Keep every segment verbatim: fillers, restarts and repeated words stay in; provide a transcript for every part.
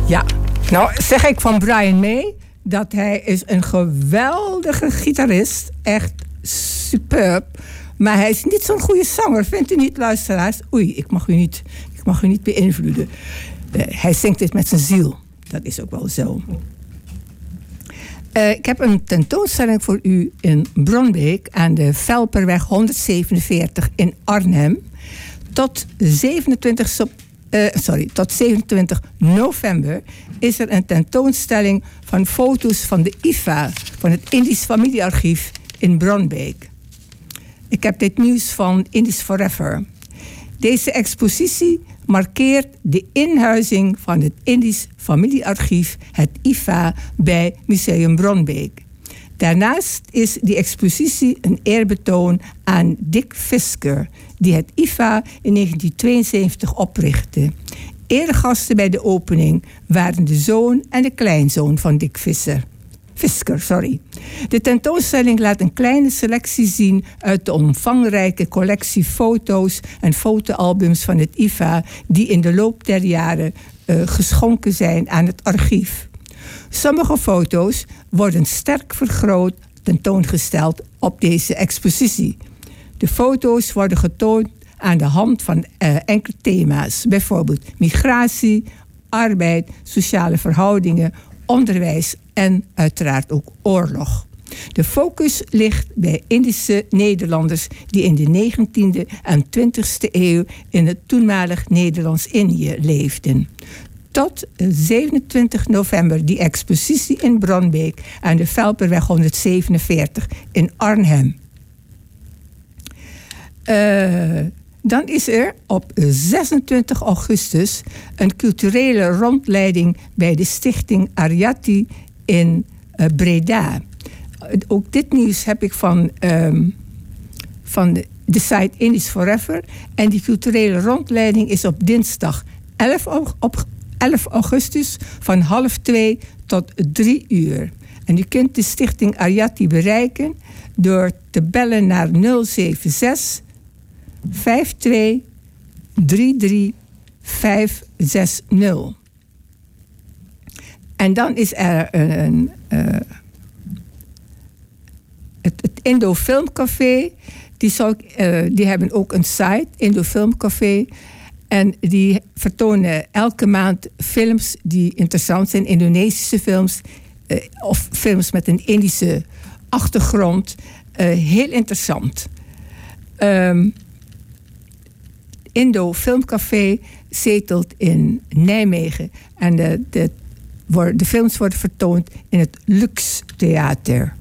Ja, nou zeg ik van Brian May dat hij is een geweldige gitarist. Echt superb. Maar hij is niet zo'n goede zanger, vindt u niet, luisteraars? Oei, ik mag u niet, ik mag u niet beïnvloeden. Uh, hij zingt dit met zijn ziel. Dat is ook wel zo. Uh, ik heb een tentoonstelling voor u in Bronbeek aan de Velperweg honderdzevenenveertig in Arnhem. Tot zevenentwintig, uh, sorry, tot zevenentwintig november is er een tentoonstelling van foto's van de I F A, van het Indisch Familiearchief in Bronbeek. Ik heb dit nieuws van Indisch Forever. Deze expositie markeert de inhuizing van het Indisch Familiearchief, het I F A, bij Museum Bronbeek. Daarnaast is die expositie een eerbetoon aan Dick Fisker, die het I F A in negentien tweeënzeventig oprichtte. Eregasten bij de opening waren de zoon en de kleinzoon van Dick Visser. Fisker, sorry. De tentoonstelling laat een kleine selectie zien uit de omvangrijke collectie foto's en fotoalbums van het I F A die in de loop der jaren uh, geschonken zijn aan het archief. Sommige foto's worden sterk vergroot tentoongesteld op deze expositie. De foto's worden getoond aan de hand van uh, enkele thema's, bijvoorbeeld migratie, arbeid, sociale verhoudingen, onderwijs en uiteraard ook oorlog. De focus ligt bij Indische Nederlanders die in de negentiende en twintigste eeuw in het toenmalig Nederlands-Indië leefden. Tot zevenentwintig november die expositie in Bronbeek aan de Velperweg honderdzevenenveertig in Arnhem. Uh, Dan is er op zesentwintig augustus een culturele rondleiding bij de stichting Ariati in uh, Breda. Ook dit nieuws heb ik van, um, van de, de site Indisch Forever. En die culturele rondleiding is op dinsdag elf augustus van half twee tot drie uur. En u kunt de stichting Ariati bereiken door te bellen naar nul zeven zes vijf twee drie drie vijf zes nul. En dan is er een, uh, het, het Indo Filmcafé. Die, zou, uh, die hebben ook een site, Indo Filmcafé. En die vertonen elke maand films die interessant zijn. Indonesische films uh, of films met een Indische achtergrond. Uh, heel interessant. Um, Indo Filmcafé zetelt in Nijmegen. En de, de, de films worden vertoond in het Lux Theater.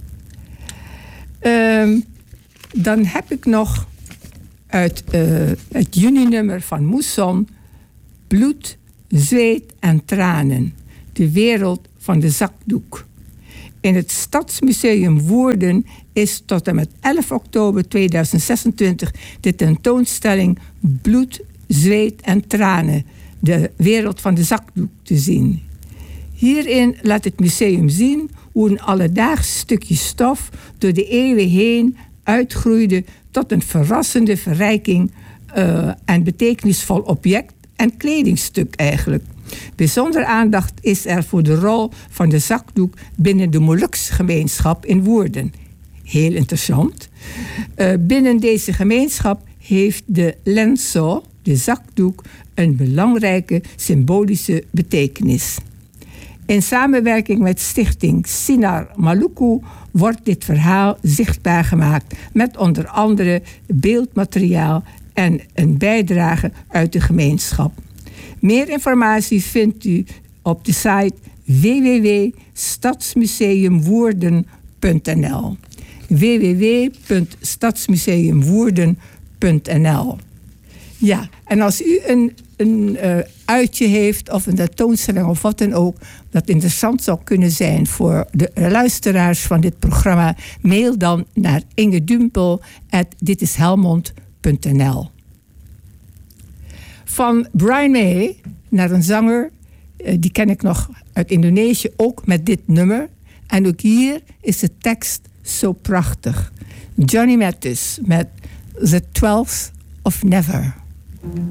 Um, dan heb ik nog uit uh, het juni-nummer van Moesson Bloed, zweet en tranen. De wereld van de zakdoek. In het Stadsmuseum Woerden is tot en met elf oktober tweeduizend zesentwintig de tentoonstelling Bloed, zweet en tranen. De wereld van de zakdoek te zien. Hierin laat het museum zien hoe een alledaags stukje stof door de eeuwen heen uitgroeide tot een verrassende verrijking uh, en betekenisvol object en kledingstuk eigenlijk. Bijzonder aandacht is er voor de rol van de zakdoek binnen de Molukse-gemeenschap in Woerden. Heel interessant. Uh, binnen deze gemeenschap heeft de lenso, de zakdoek, een belangrijke symbolische betekenis. In samenwerking met stichting Sinar Maluku wordt dit verhaal zichtbaar gemaakt met onder andere beeldmateriaal en een bijdrage uit de gemeenschap. Meer informatie vindt u op de site w w w punt stadsmuseumwoerden punt n l w w w punt stadsmuseumwoerden punt n l. Ja, en als u een, een uh, uitje heeft of een tentoonstelling of wat dan ook dat interessant zou kunnen zijn voor de luisteraars van dit programma, mail dan naar ingedumpel at ditishelmond punt n l. Van Brian May naar een zanger, uh, die ken ik nog uit Indonesië, ook met dit nummer. En ook hier is de tekst zo prachtig. Johnny Mathis met The Twelfth of Never.